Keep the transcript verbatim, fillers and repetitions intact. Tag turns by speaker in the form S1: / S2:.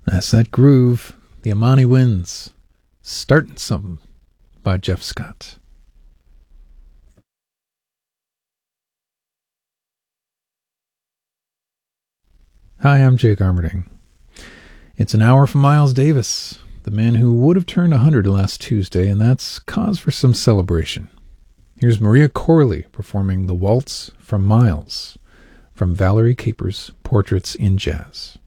S1: That's that groove. The Amani Winds. Starting Something by Jeff Scott. Hi, I'm Jake Armerding. It's an hour from Miles Davis, the man who would have turned one hundred last Tuesday, and that's cause for some celebration. Here's Maria Corley performing The Waltz from Miles, from Valerie Capers' Portraits in Jazz.